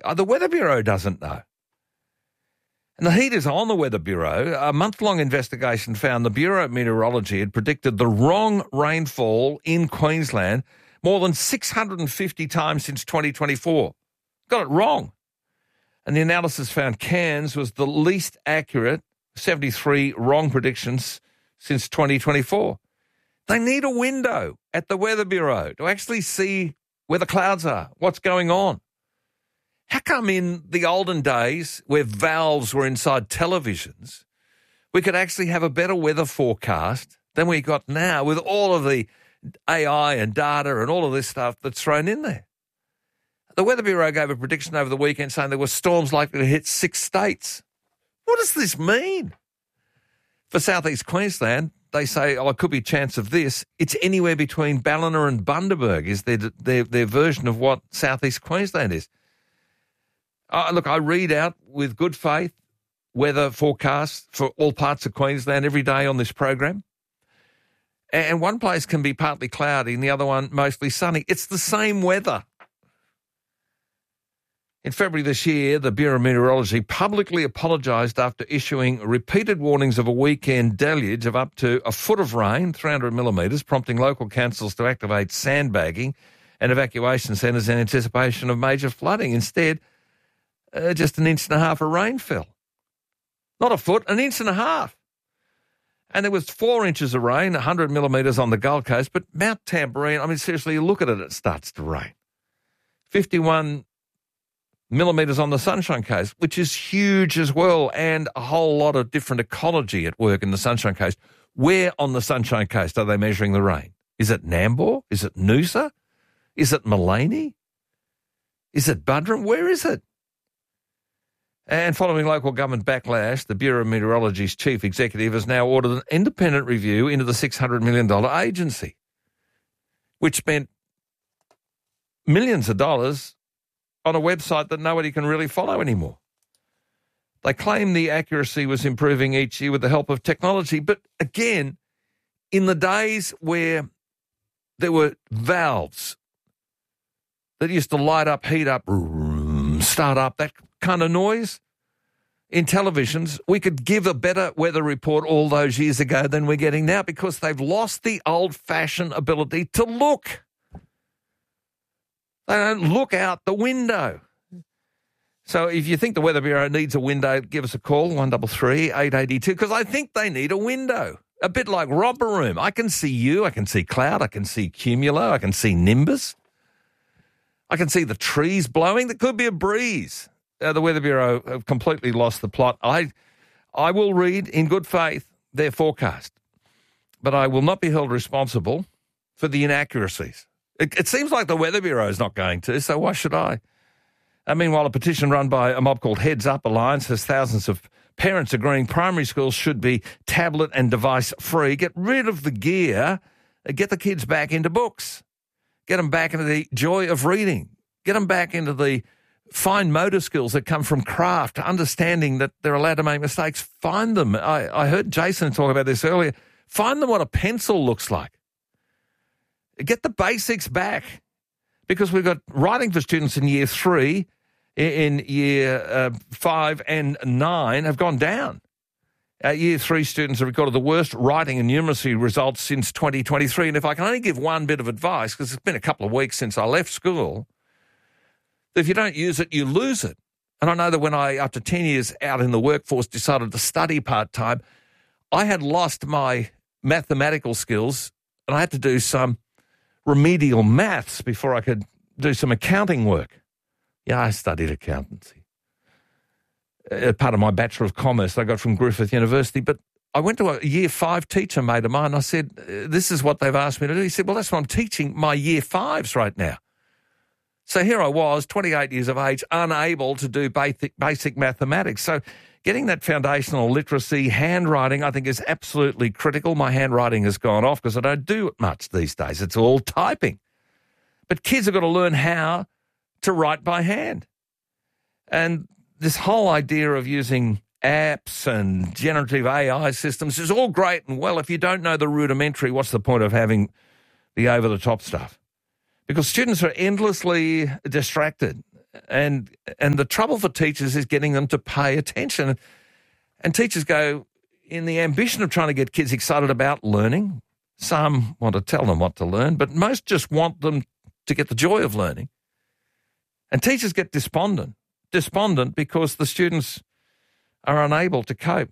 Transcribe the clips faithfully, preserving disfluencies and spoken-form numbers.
Uh, the Weather Bureau doesn't know. And the heat is on the Weather Bureau. A month-long investigation found the Bureau of Meteorology had predicted the wrong rainfall in Queensland more than six hundred fifty times since twenty twenty-four. Got it wrong. And the analysis found Cairns was the least accurate, seventy-three wrong predictions since twenty twenty-four. They need a window at the Weather Bureau to actually see where the clouds are, what's going on. How come in the olden days, where valves were inside televisions, we could actually have a better weather forecast than we got now with all of the A I and data and all of this stuff that's thrown in there? The Weather Bureau gave a prediction over the weekend saying there were storms likely to hit six states. What does this mean? For southeast Queensland, they say, oh, it could be a chance of this. It's anywhere between Ballina and Bundaberg is their, their, their version of what southeast Queensland is. Uh, look, I read out with good faith weather forecasts for all parts of Queensland every day on this program. And one place can be partly cloudy and the other one mostly sunny. It's the same weather. In February this year, the Bureau of Meteorology publicly apologised after issuing repeated warnings of a weekend deluge of up to a foot of rain, three hundred millimetres, prompting local councils to activate sandbagging and evacuation centres in anticipation of major flooding. Instead, uh, just an inch and a half of rain fell. Not a foot, an inch and a half. And there was four inches of rain, one hundred millimetres on the Gold Coast, but Mount Tamborine, I mean, seriously, you look at it, it starts to rain. fifty-one millimetres on the Sunshine Coast, which is huge as well, and a whole lot of different ecology at work in the Sunshine Coast. Where on the Sunshine Coast are they measuring the rain? Is it Nambour? Is it Noosa? Is it Maleny? Is it Buderim? Where is it? And following local government backlash, the Bureau of Meteorology's chief executive has now ordered an independent review into the six hundred million dollars agency, which spent millions of dollars on a website that nobody can really follow anymore. They claim the accuracy was improving each year with the help of technology, but again, in the days where there were valves that used to light up, heat up, start up, that kind of noise, in televisions, we could give a better weather report all those years ago than we're getting now because they've lost the old-fashioned ability to look. They don't look out the window. So if you think the Weather Bureau needs a window, give us a call, one three three, eight eight two, because I think they need a window. A bit like Romper Room. I can see you, I can see cloud, I can see cumulo, I can see nimbus. I can see the trees blowing. There could be a breeze. Uh, the Weather Bureau have completely lost the plot. I, I will read in good faith their forecast, but I will not be held responsible for the inaccuracies. It, it seems like the Weather Bureau is not going to, so why should I? And meanwhile, a petition run by a mob called Heads Up Alliance has thousands of parents agreeing primary schools should be tablet and device free. Get rid of the gear, get the kids back into books, get them back into the joy of reading, get them back into the fine motor skills that come from craft, understanding that they're allowed to make mistakes. Find them. I, I heard Jason talk about this earlier. Find them what a pencil looks like. Get the basics back, because we've got writing for students in year three, in year uh, five and nine have gone down. Uh, year three students have recorded the worst writing and numeracy results since twenty twenty-three. And if I can only give one bit of advice, because it's been a couple of weeks since I left school, if you don't use it, you lose it. And I know that when I, after ten years out in the workforce, decided to study part-time, I had lost my mathematical skills and I had to do some remedial maths before I could do some accounting work. Yeah, I studied accountancy. Uh, part of my Bachelor of Commerce I got from Griffith University, but I went to a year five teacher mate of mine and I said, this is what they've asked me to do. He said, well, that's what I'm teaching my year fives right now. So here I was, twenty-eight years of age, unable to do basic, basic mathematics. So getting that foundational literacy, handwriting, I think is absolutely critical. My handwriting has gone off because I don't do it much these days. It's all typing. But kids have got to learn how to write by hand. And this whole idea of using apps and generative A I systems is all great and well. If you don't know the rudimentary, what's the point of having the over-the-top stuff? Because students are endlessly distracted. And and the trouble for teachers is getting them to pay attention. And teachers go, in the ambition of trying to get kids excited about learning, some want to tell them what to learn, but most just want them to get the joy of learning. And teachers get despondent, despondent because the students are unable to cope.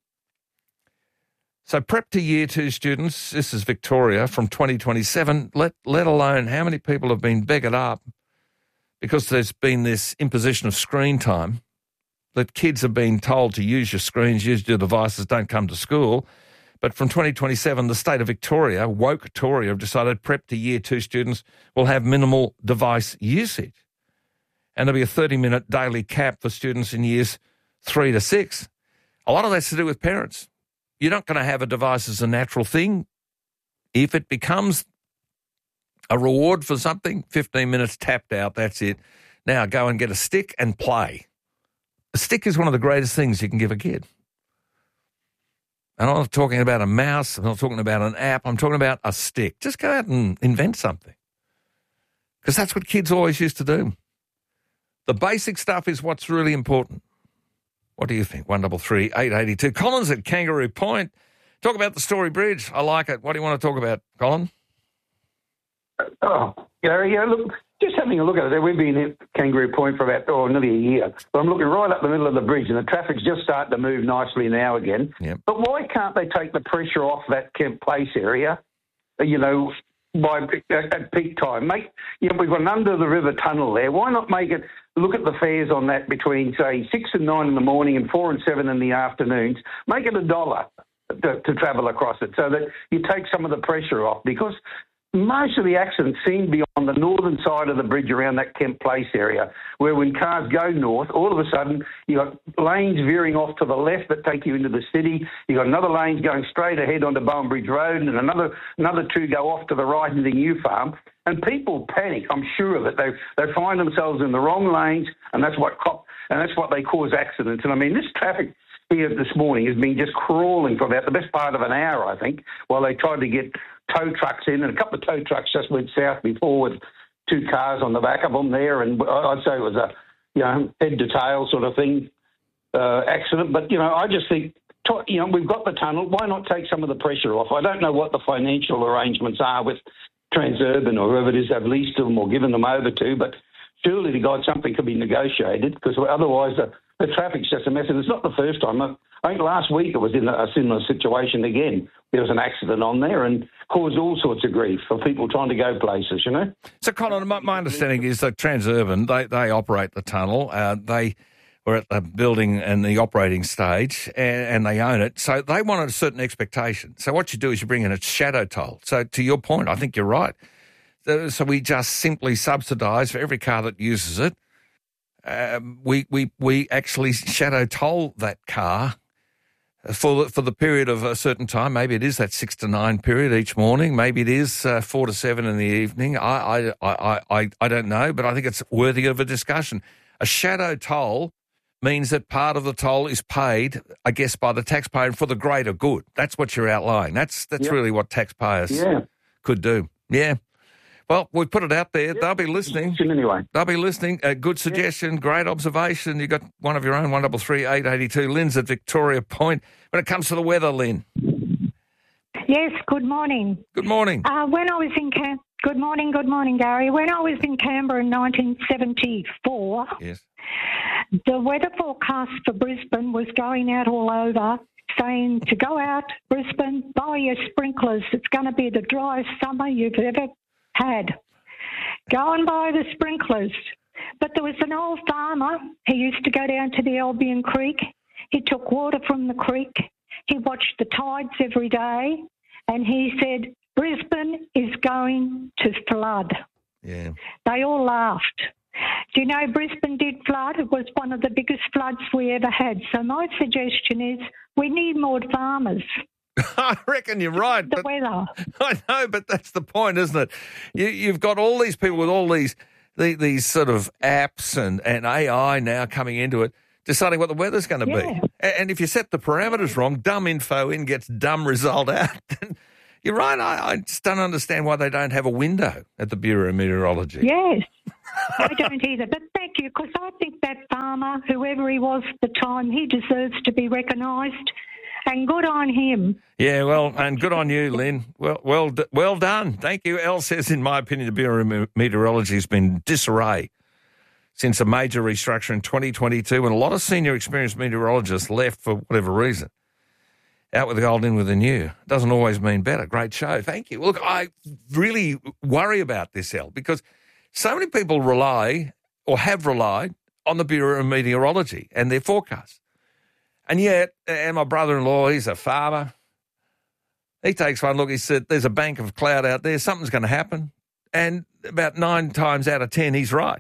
So prep to year two students, this is Victoria, from twenty twenty-seven, let, let alone how many people have been beggared up because there's been this imposition of screen time, that kids have been told to use your screens, use your devices, don't come to school. But from twenty twenty-seven, the state of Victoria, woke Victoria, have decided prep to year two students will have minimal device usage. And there'll be a thirty-minute daily cap for students in years three to six. A lot of that's to do with parents. You're not going to have a device as a natural thing. If it becomes a reward for something, fifteen minutes tapped out, that's it. Now go and get a stick and play. A stick is one of the greatest things you can give a kid. And I'm not talking about a mouse. I'm not talking about an app. I'm talking about a stick. Just go out and invent something. Because that's what kids always used to do. The basic stuff is what's really important. What do you think? one double three, eight eight two. Colin's at Kangaroo Point. Talk about the Story Bridge. I like it. What do you want to talk about, Colin? Oh, Gary, yeah, look, just having a look at it. We've been at Kangaroo Point for about oh, nearly a year. But I'm looking right up the middle of the bridge, and the traffic's just starting to move nicely now again. Yep. But why can't they take the pressure off that Kemp Place area, you know, by at, at peak time? Make, you know, we've got an under-the-river tunnel there. Why not make it, look at the fares on that between, say, six and nine in the morning and four and seven in the afternoons. Make it a dollar to, to travel across it so that you take some of the pressure off, because most of the accidents seem to be on the northern side of the bridge around that Kemp Place area, where when cars go north, all of a sudden you've got lanes veering off to the left that take you into the city. You've got another lanes going straight ahead onto Bowen Bridge Road, and another another two go off to the right into the New Farm. And people panic, I'm sure of it. They they find themselves in the wrong lanes, and that's what cop, and that's what they cause accidents. And I mean, this traffic here this morning has been just crawling for about the best part of an hour, I think, while they tried to get tow trucks in, and a couple of tow trucks just went south before with two cars on the back of them there, and I'd say it was a, you know, head to tail sort of thing, uh, accident. But, you know, I just think, you know, we've got the tunnel, why not take some of the pressure off? I don't know what the financial arrangements are with Transurban or whoever it is they've leased them or given them over to, but surely to God something could be negotiated, because otherwise the, the traffic's just a mess. And it's not the first time. I, I think last week it was in a similar situation again. There was an accident on there and caused all sorts of grief for people trying to go places, you know. So, Colin, my, my understanding is that Transurban, they, they operate the tunnel. Uh, they were at the building and the operating stage, and, and they own it. So they wanted a certain expectation. So what you do is you bring in a shadow toll. So to your point, I think you're right. So, so we just simply subsidise for every car that uses it. Um, we, we, we actually shadow toll that car for the, for the period of a certain time. Maybe it is that six to nine period each morning. Maybe it is uh, four to seven in the evening. I, I, I, I, I don't know, but I think it's worthy of a discussion. A shadow toll means that part of the toll is paid, I guess, by the taxpayer for the greater good. That's what you're outlining. That's that's yep. really what taxpayers yeah. could do. Yeah. Well, we put it out there. Yep. They'll be listening. Anyway. They'll be listening. A good suggestion, yep. great observation. You got one of your own, one double three eight eighty two. Lynn's at Victoria Point. When it comes to the weather, Lynn. Yes. Good morning. Good morning. Uh, when I was in Cam- Good morning. Good morning, Gary. When I was in Canberra in nineteen seventy-four, yes, the weather forecast for Brisbane was going out all over, saying to go out, Brisbane, buy your sprinklers. It's going to be the driest summer you've ever had. Go and buy the sprinklers. But there was an old farmer. He used to go down to the Albion Creek. He took water from the creek. He watched the tides every day, and he said, Brisbane is going to flood. Yeah. They all laughed. Do you know Brisbane did flood? It was one of the biggest floods we ever had. So my suggestion is we need more farmers. I reckon you're right. The weather. I know, but that's the point, isn't it? You, you've got all these people with all these the, these sort of apps and, and A I now coming into it, deciding what the weather's going to yeah. be. And if you set the parameters wrong, dumb info in gets dumb result out. You're right. I, I just don't understand why they don't have a window at the Bureau of Meteorology. Yes, I don't either. But thank you, because I think that farmer, whoever he was at the time, he deserves to be recognised, and good on him. Yeah, well, and good on you, Lynn. Well, well, well done. Thank you. Elle says, in my opinion, the Bureau of Meteorology has been in disarray since a major restructure in twenty twenty-two, when a lot of senior experienced meteorologists left for whatever reason. Out with the old, in with the new. Doesn't always mean better. Great show. Thank you. Look, I really worry about this, Elle, because so many people rely or have relied on the Bureau of Meteorology and their forecasts. And yet, and my brother-in-law, he's a farmer. He takes one look. He said, there's a bank of cloud out there. Something's going to happen. And about nine times out of ten, he's right.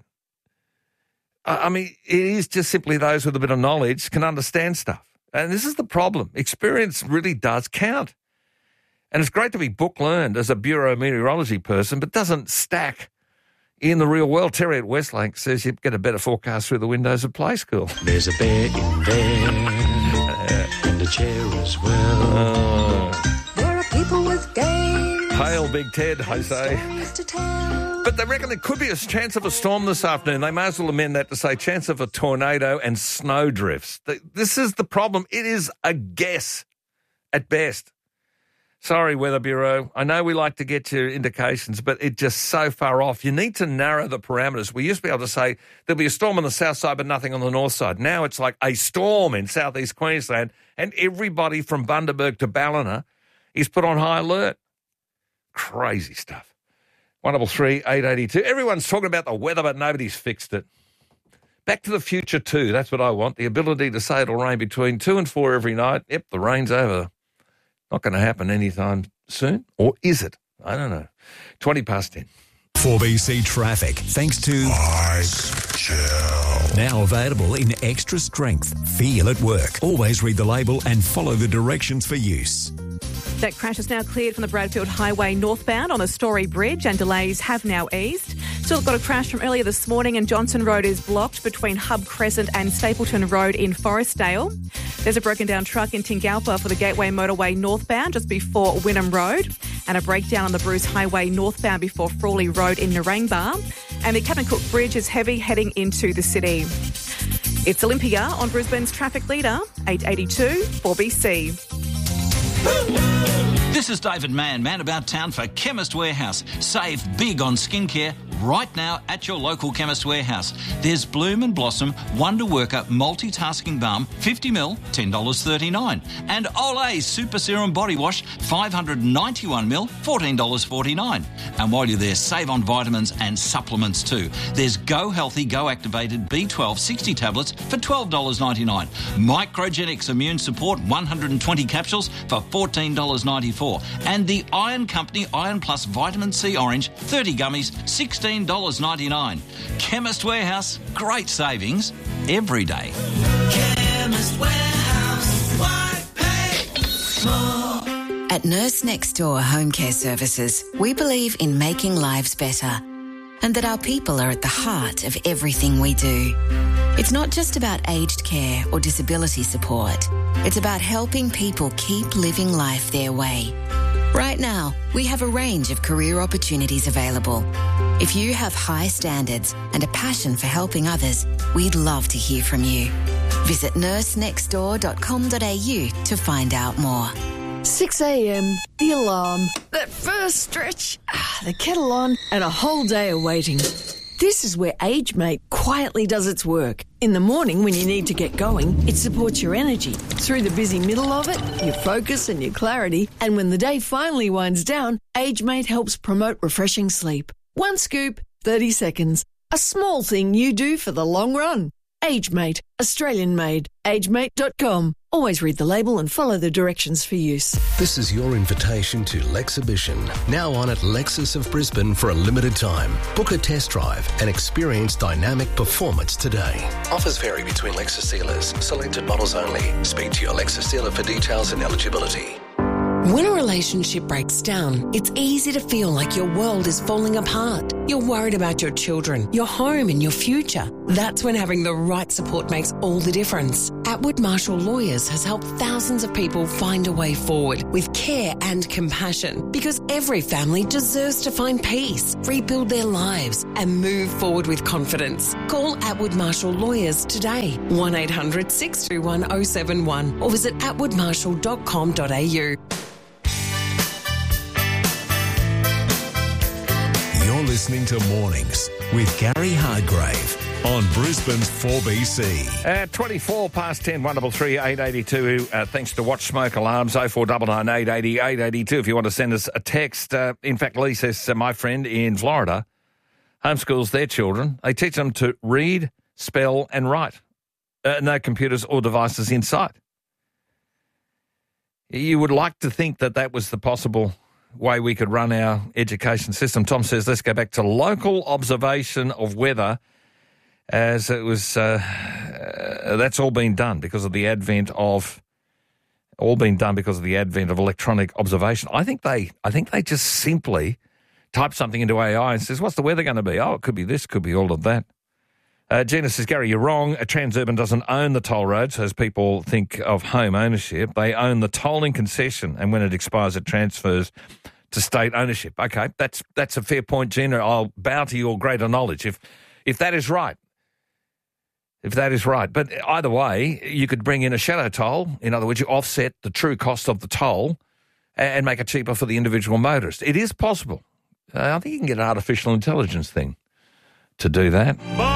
I mean, it is just simply those with a bit of knowledge can understand stuff. And this is the problem. Experience really does count. And it's great to be book learned as a Bureau of Meteorology person, but doesn't stack in the real world. Terry at Westlake says you get a better forecast through the windows of Play School. There's a bear in there and a chair as well. Uh, There are people with game. Hail, Big Ted, I say. Stories to tell. But they reckon there could be a chance of a storm this afternoon. They may as well amend that to say chance of a tornado and snow drifts. This is the problem. It is a guess at best. Sorry, Weather Bureau. I know we like to get your indications, but it's just so far off. You need to narrow the parameters. We used to be able to say there'll be a storm on the south side but nothing on the north side. Now it's like a storm in southeast Queensland, and everybody from Bundaberg to Ballina is put on high alert. Crazy stuff. one double three, eight eighty-two. Everyone's talking about the weather, but nobody's fixed it. Back to the future too. That's what I want. The ability to say it'll rain between two and four every night. Yep, the rain's over. Not going to happen anytime soon. Or is it? I don't know. twenty past ten. four B C traffic, thanks to Ice Chill. Now available in extra strength. Feel at work. Always read the label and follow the directions for use. That crash is now cleared from the Bradfield Highway northbound on the Story Bridge, and delays have now eased. Still got a crash from earlier this morning, and Johnson Road is blocked between Hub Crescent and Stapleton Road in Forestdale. There's a broken down truck in Tingalpa for the Gateway Motorway northbound just before Wynnum Road, and a breakdown on the Bruce Highway northbound before Frawley Road in Narangba. And the Captain Cook Bridge is heavy heading into the city. It's Olympia on Brisbane's traffic leader, eight eighty-two four B C. This is David Mann, man about town for Chemist Warehouse. Save big on skincare right now at your local Chemist Warehouse. There's Bloom and Blossom Wonder Worker Multitasking Balm, fifty mil, ten dollars thirty-nine. And Olay Super Serum Body Wash, five hundred ninety-one mil, fourteen dollars forty-nine. And while you're there, save on vitamins and supplements too. There's Go Healthy, Go Activated B twelve sixty tablets for twelve dollars ninety-nine. Microgenics Immune Support one hundred twenty capsules for fourteen dollars ninety-four. And the Iron Company Iron Plus Vitamin C Orange thirty gummies, sixteen dollars ninety-nine. Chemist Warehouse, great savings every day. Chemist Warehouse. Why pay more? At Nurse Next Door Home Care Services, we believe in making lives better, and that our people are at the heart of everything we do. It's not just about aged care or disability support. It's about helping people keep living life their way. Right now, we have a range of career opportunities available. If you have high standards and a passion for helping others, we'd love to hear from you. Visit nurse next door dot com dot a u to find out more. six a.m, the alarm, that first stretch, the kettle on, and a whole day of waiting. This is where AgeMate quietly does its work. In the morning when you need to get going, it supports your energy. Through the busy middle of it, your focus and your clarity. And when the day finally winds down, AgeMate helps promote refreshing sleep. One scoop, thirty seconds. A small thing you do for the long run. AgeMate, Australian made. agemate dot com. Always read the label and follow the directions for use. This is your invitation to Lexibition, now on at Lexus of Brisbane for a limited time. Book a test drive and experience dynamic performance today. Offers vary between Lexus dealers. Selected models only. Speak to your Lexus dealer for details and eligibility. When a relationship breaks down, it's easy to feel like your world is falling apart. You're worried about your children, your home and your future. That's when having the right support makes all the difference. Atwood Marshall Lawyers has helped thousands of people find a way forward with care and compassion, because every family deserves to find peace, rebuild their lives and move forward with confidence. Call Atwood Marshall Lawyers today, one eight hundred six two one oh seven one, or visit atwood marshall dot com dot a u. You're listening to Mornings with Gary Hardgrave on Brisbane's four B C. At twenty-four past ten, one double three eight eighty two. Uh, thanks to Watch Smoke Alarms, oh four nine nine eight eighty eight eighty two. If you want to send us a text. Uh, in fact, Lee says, uh, my friend in Florida homeschools their children. They teach them to read, spell and write. Uh, no computers or devices in sight. You would like to think that that was the possible way we could run our education system. Tom says, let's go back to local observation of weather, as it was, uh, uh, that's all been done because of the advent of, all been done because of the advent of electronic observation. I think they, I think they just simply type something into A I and says, what's the weather going to be? Oh, it could be this, could be all of that. Uh, Gina says, Gary, you're wrong. A Transurban doesn't own the toll roads, as people think of home ownership. They own the tolling concession, and when it expires, it transfers to state ownership. Okay, that's that's a fair point, Gina. I'll bow to your greater knowledge if if that is right. If that is right. But either way, you could bring in a shadow toll. In other words, you offset the true cost of the toll and make it cheaper for the individual motorist. It is possible. Uh, I think you can get an artificial intelligence thing to do that.